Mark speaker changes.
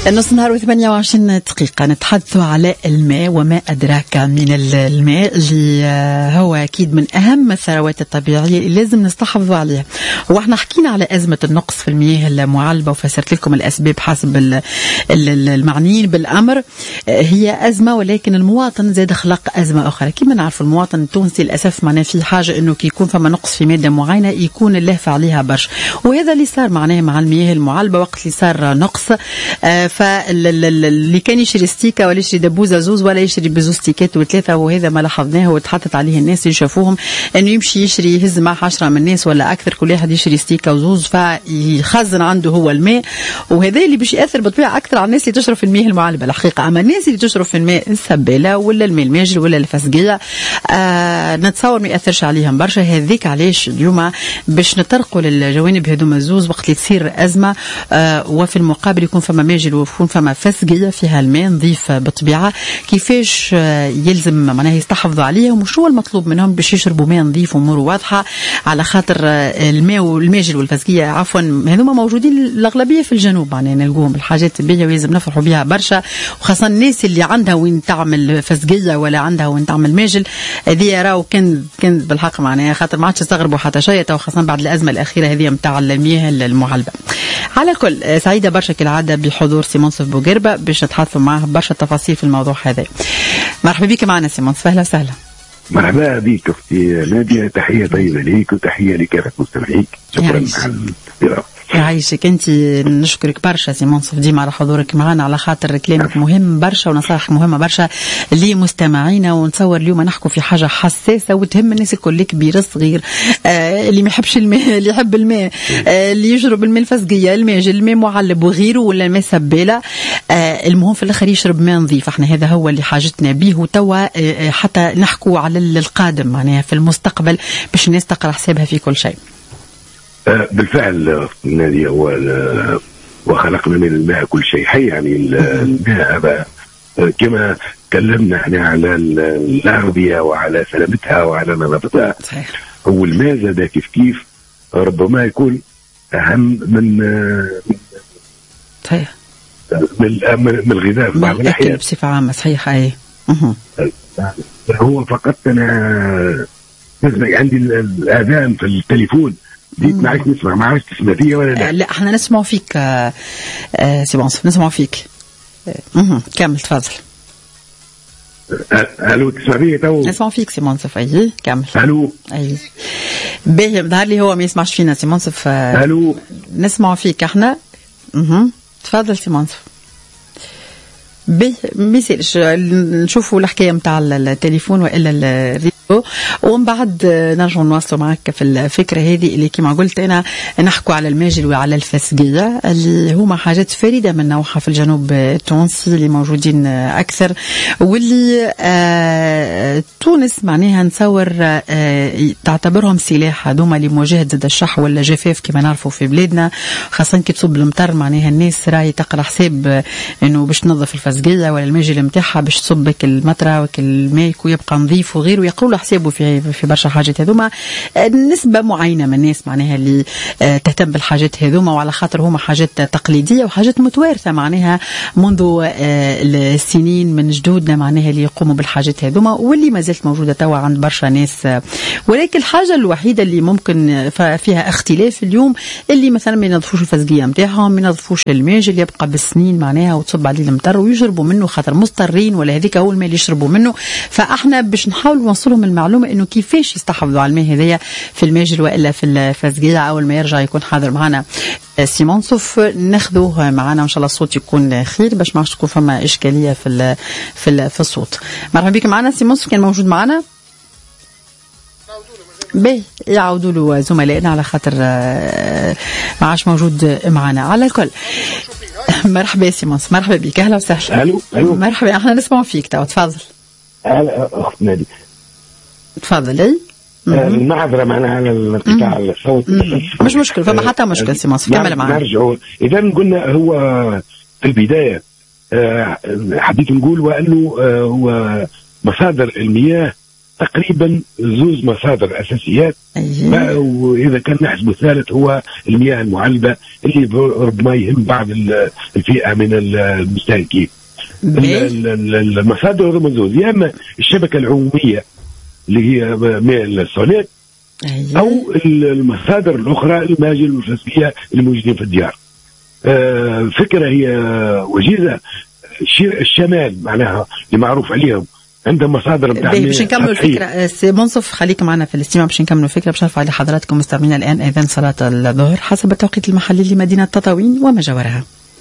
Speaker 1: النص نهار و28 دقيقة نتحدث على الماء وما أدراك من الماء اللي هو أكيد من أهم الثروات الطبيعية اللي لازم نستحفظ عليها. وإحنا حكينا على أزمة النقص في المياه المعالبة وفسرت لكم الأسباب حسب المعنيين بالأمر. هي أزمة ولكن المواطن زاد خلق أزمة أخرى. كما نعرف المواطن التونسي للأسف معناه في حاجة إنه كي يكون فما نقص في مادة معينة يكون اللهفة عليها برش، وهذا اللي صار معناه مع المياه المعالبة وقت اللي صار نقص. فاللي كان يشري ستيكة ولا يشري دبوزة زوز ولا يشري بزوز ستيكات وثلاثة، وهذا ما لاحظناه وتحطت عليه الناس اللي شافوهم انه يمشي يشري يهز معه 10 من الناس ولا اكثر، كل واحد يشري ستيكة وزوز فيخزن عنده هو الماء، وهذا اللي باش ياثر بالطبيعة اكثر على الناس اللي تشرب في المياه المعالبة الحقيقة. اما الناس اللي تشرب في الماء السبالة ولا الماء الماجل ولا الفسقية نتصور ما ياثرش عليهم برشا. هذيك علاش اليوم باش نطرقوا للجوانب هذوما الزوز وقت اللي تصير ازمة وفي المقابل يكون فما ماجل ويكون فما فسقية فيها الماء نظيف بالطبيعة، كيفاش يلزم معناها يستحفظوا عليهم وشو المطلوب منهم باش يشربوا ماء نظيف وامور واضحة، على خاطر الماء والماجل والفسقية عفوا هذوما موجودين الأغلبية في الجنوب، يعني نلقوهم الحاجات البيئة ولازم نفرحوا بها برشا، وخاصة الناس اللي عندها وين تعمل فسقية ولا عندها وين تعمل ماجل. هذه راهو كان بالحق معناها خاطر ما عادش يستغربوا حتى شيء، وخاصة بعد الأزمة الأخيرة هذه متاع المياه المعالبة. على الكل سعيدة برشا كالعادة بحضور سي منصف بوقربة باش نتحدثوا معه برشا تفاصيل في الموضوع هذا. مرحبا بك معنا سي منصف. اهلا وسهلا.
Speaker 2: مرحبا بك اختي نادية، تحية طيبة ليك وتحية لكافة مستمعيك. شكرا على الاستضافة.
Speaker 1: يعيشك انت، نشكرك برشا سي منصف ديما على حضورك معنا، على خاطر كلامك مهم برشا ونصائح مهمه برشا لمستمعينا. ونتصور اليوم نحكوا في حاجه حساسه وتهم الناس الكل، كبير صغير، اللي ما يحبش الماء، اللي يحب الماء، اللي يشرب الماء الفسقيه، الماجل، الماء معلب وغيره ولا الماء سباله. المهم في الاخر يشرب ماء نظيف. احنا هذا هو اللي حاجتنا به، وتوا حتى نحكوا على القادم معناها في المستقبل باش الناس تقرا حسابها في كل شيء.
Speaker 2: بالفعل نادية، وخلقنا من الماء كل شيء حي. يعني الماء هذا كما تكلمنا احنا على الأغذية وعلى سلامتها وعلى نظافتها، هو الماء زاد كيف ربما يكون أهم من الغذاء في بعض الأحيان
Speaker 1: بصفة عامة. صحيح. أي
Speaker 2: هو فقط أنا عندي الآذان في التليفون ديك ما عادش نسمع، ما عادش تسمع فيا ولا لا؟
Speaker 1: لا احنا نسمع فيك سي منصف، نسمع فيك. كمل تفضل.
Speaker 2: الو تسمع فيا تو؟
Speaker 1: نسمع فيك سي منصف. اي كمل.
Speaker 2: الو
Speaker 1: اي باهي، ظهر لي هو ما يسمعش فينا سي منصف.
Speaker 2: الو
Speaker 1: نسمع فيك احنا. تفضل سي منصف. بيسالش نشوفوا الحكايه نتاع التليفون والا الراديو، ومن بعد نرجع نواصلوا معك في الفكره هذه اللي كما قلت انا نحكوا على الماجل وعلى الفسقيه اللي هما حاجات فريده من نوعها في الجنوب التونسي اللي موجودين اكثر، واللي تونس معناها نتصور تعتبرهم سلاح هذوما لمواجهه زاد الشح ولا جفاف كما نعرفوا في بلادنا، خاصه كي تصب المطر معناها الناس راهي تقرا حساب انه باش تنظف الفسقيه ولا الماجل نتاعها باش تصبك المطره والماء ويبقى نظيف وغيره، يقولوا حسابه في برشا حاجات هذوما. نسبه معينه من الناس معناها اللي تهتم بالحاجات هذوما، وعلى خاطر هما حاجات تقليديه وحاجات متوارثه معناها منذ السنين من جدودنا معناها اللي يقوموا بالحاجات هذوما، واللي ما زالت موجوده توا عند برشا ناس. ولكن الحاجه الوحيده اللي ممكن فيها اختلاف اليوم اللي مثلا ما ينظفوش الفسقيه نتاعهم، ما ينظفوش الماجل، يبقى بالسنين معناها وتصب عليه المطر ويشربوا منه خاطر مضطرين ولا هذيك هو الماء اللي يشربوا منه. فاحنا باش نحاول نوصلهم المعلومه انه كيفاش يستحفظوا على الماء هذايا في الماجل والا في الفسقيه. اول ما يرجع يكون حاضر معنا سي منصف ناخذوه معنا وان شاء الله الصوت يكون خير باش ما تكون فما اشكاليه في الصوت. مرحبا بك معنا سي منصف، كان موجود معنا باهي يعودوا له زملائنا على خاطر ما عادش موجود معنا. على الكل مرحبا سي منصف، مرحبا بك. اهلا وسهلا.
Speaker 2: الو
Speaker 1: مرحبا، احنا نسمع فيك تو. تفضل.
Speaker 2: اخت نادي
Speaker 1: تفضلي.
Speaker 2: المعذره معنا على انقطاع الصوت.
Speaker 1: مش مشكل، فما حتى مشكل سي منصف، كمل معنا.
Speaker 2: نرجعوا اذا قلنا هو في البدايه حبيت نقول وانه هو مصادر المياه تقريبا زوز مصادر اساسيات. واذا كان نحسب الثالث هو المياه المعلبه اللي ربما يهم بعض الفئه من المستهلكين. المصادر هم زوز، يا اما الشبكه العموميه اللي هي مياه السوليت، او المصادر الاخرى الماجل والفلسفيه الموجودين في الديار. فكره هي وجيزه. الشمال معناها اللي معروف عليهم عندهم مصادر نتاع
Speaker 1: باش نكملوا الفكره. سي منصف خليكم معنا في الاستماع باش نكملوا الفكره، باش نرفع لحضراتكم مستمعينا الان اذان صلاه الظهر حسب التوقيت المحلي لمدينه تطاوين وما جاورها.